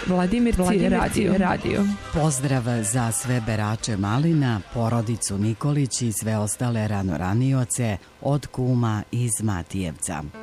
Vladimirci radio. Pozdrav za sve berače malina, porodicu Nikolić i sve ostale ranoranioce od kuma iz Matijevca.